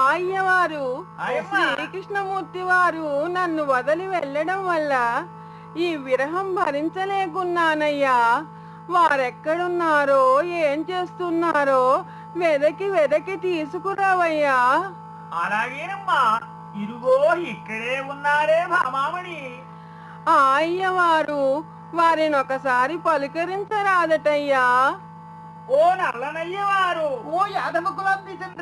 అయ్యవారు, శ్రీకృష్ణమూర్తి వారు నన్ను వదిలి వెళ్ళడం వల్ల ఈ విరహం భరించలేకున్నానయ్యా. వారెక్కడున్నారో ఏం చేస్తున్నారో వెదకి వెదకి తీసుకురావయ్యా. అలాగేనమ్మా, ఇరుగో ఇక్కడే ఉన్నారే భామామణి. అయ్యవారు, వారిని ఒకసారి పలుకరించరాదటయ్యా. ఓ నల్లనయ్యవారు, ఓ యాదవ కులం